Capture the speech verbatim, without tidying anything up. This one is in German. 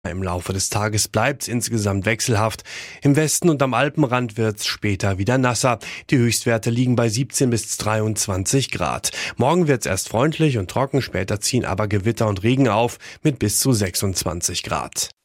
Im Laufe des Tages bleibt es insgesamt wechselhaft. Im Westen und am Alpenrand wird es später wieder nasser. Die Höchstwerte liegen bei siebzehn bis dreiundzwanzig Grad. Morgen wird es erst freundlich und trocken, später ziehen aber Gewitter und Regen auf mit bis zu sechsundzwanzig Grad.